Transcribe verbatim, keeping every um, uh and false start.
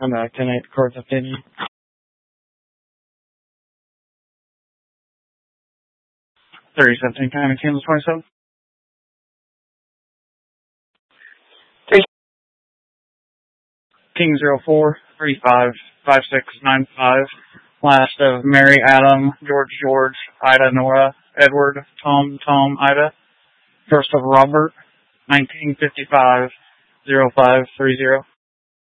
I'm back tonight. Court's opinion. thirty seventeen County, Kansas twenty-seven. King zero four three five five six nine five. Last of Mary, Adam, George, George, Ida, Nora, Edward, Tom, Tom, Ida. First of Robert, nineteen fifty-five oh five three zero.